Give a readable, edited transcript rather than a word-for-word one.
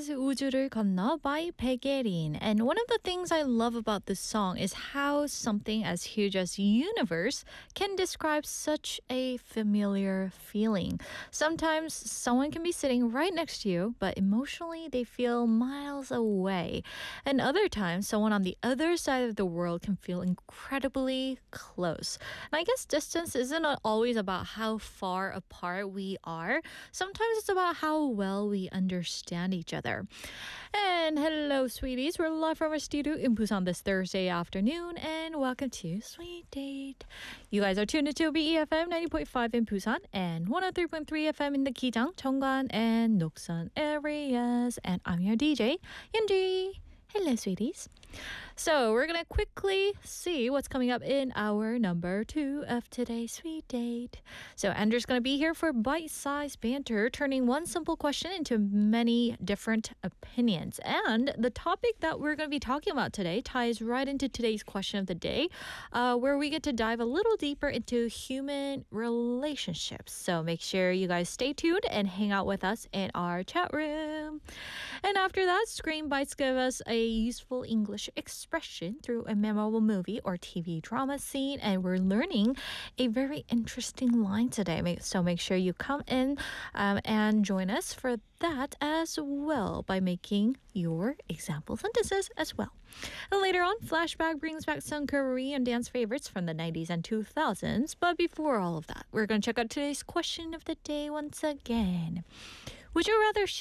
is 우주를 건너 by Pegerin. And one of the things I love about this song is how something as huge as universe can describe such a familiar feeling. Sometimes someone can be sitting right next to you, but emotionally they feel miles away. And other times, someone on the other side of the world can feel incredibly close. And I guess distance isn't always about how far apart we are. Sometimes it's about how well we understand each other. And hello, sweeties. We're live from our studio in Busan this Thursday afternoon, and welcome to Sweet Date. You guys are tuned into BEFM 90.5 in Busan and 103.3 FM in the Kijang, Cheonggan, and Noksan areas. And I'm your DJ, Yunji. Hello, sweeties. So we're going to quickly see what's coming up in our number 2 of today's Sweet Date. So Andrew's going to be here for bite-sized banter, turning one simple question into many different opinions. And the topic that we're going to be talking about today ties right into today's question of the day, where we get to dive a little deeper into human relationships. So make sure you guys stay tuned and hang out with us in our chat room. And after that, Screen Bites give us a useful English expression through a memorable movie or TV drama scene, and we're learning a very interesting line today. So make sure you come in and join us for that as well by making your example sentences as well. And later on, Flashback brings back some Korean dance favorites from the 90s and 2000s. But before all of that, we're going to check out today's question of the day once again. Would you rather